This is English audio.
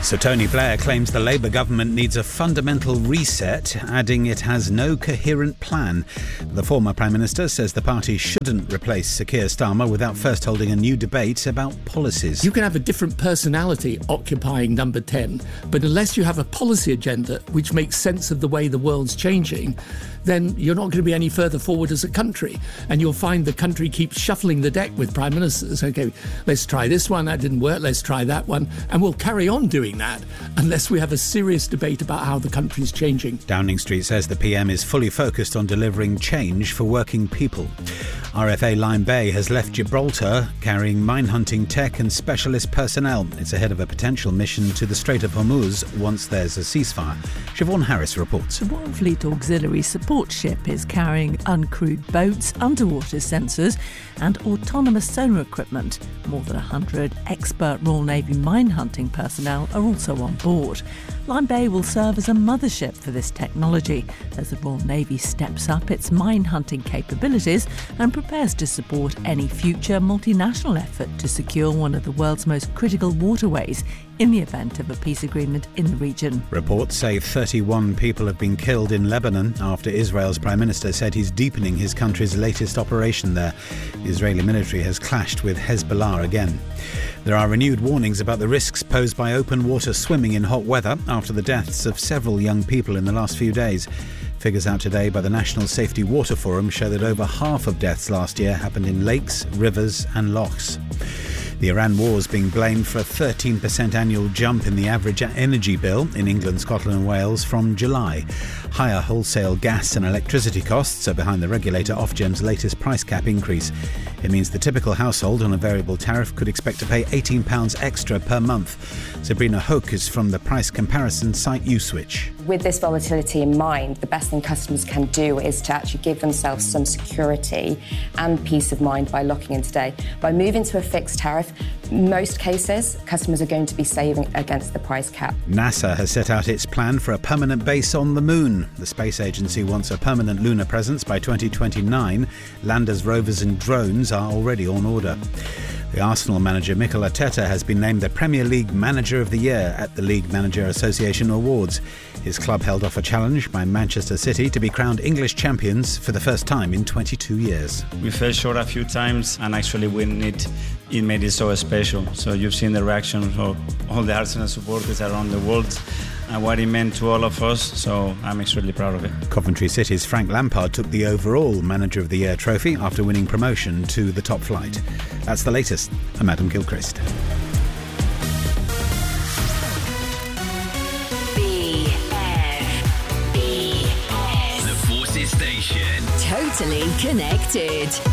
Sir Tony Blair claims the Labour government needs a fundamental reset, adding it has no coherent plan. The former Prime Minister says the party shouldn't replace Sir Keir Starmer without first holding a new debate about policies. You can have a different personality occupying number 10, but unless you have a policy agenda which makes sense of the way the world's changing, then you're not going to be any further forward as a country. And you'll find the country keeps shuffling the deck with prime ministers. OK, let's try this one, that didn't work, let's try that one. And we'll carry on doing that unless we have a serious debate about how the country's changing. Downing Street says the PM is fully focused on delivering change for working people. RFA Lyme Bay has left Gibraltar carrying mine-hunting tech and specialist personnel. It's ahead of a potential mission to the Strait of Hormuz once there's a ceasefire. Siobhan Harris reports. The Royal Fleet Auxiliary Support Ship is carrying uncrewed boats, underwater sensors and autonomous sonar equipment. More than 100 expert Royal Navy mine-hunting personnel are also on board. Lyme Bay will serve as a mothership for this technology as the Royal Navy steps up its mine-hunting capabilities and prepares to support any future multinational effort to secure one of the world's most critical waterways in the event of a peace agreement in the region. Reports say 31 people have been killed in Lebanon after Israel's Prime Minister said he's deepening his country's latest operation there. The Israeli military has clashed with Hezbollah again. There are renewed warnings about the risks posed by open water swimming in hot weather after the deaths of several young people in the last few days. Figures out today by the National Safety Water Forum show that over half of deaths last year happened in lakes, rivers and lochs. The Iran war is being blamed for a 13% annual jump in the average energy bill in England, Scotland and Wales from July. Higher wholesale gas and electricity costs are behind the regulator Ofgem's latest price cap increase. It means the typical household on a variable tariff could expect to pay £18 extra per month. Sabrina Hook is from the price comparison site Uswitch. With this volatility in mind, the best thing customers can do is to actually give themselves some security and peace of mind by locking in today. By moving to a fixed tariff, most cases, customers are going to be saving against the price cap. NASA has set out its plan for a permanent base on the moon. The space agency wants a permanent lunar presence by 2029. Landers, rovers and drones are already on order. The Arsenal manager Mikel Arteta has been named the Premier League Manager of the Year at the League Manager Association Awards. His club held off a challenge by Manchester City to be crowned English champions for the first time in 22 years. We fell short a few times and actually winning it made it so special. So you've seen the reaction of all the Arsenal supporters around the world and what it meant to all of us, so I'm extremely proud of it. Coventry City's Frank Lampard took the overall Manager of the Year trophy after winning promotion to the top flight. That's the latest. I'm Adam Gilchrist. The Forces Station. Totally connected.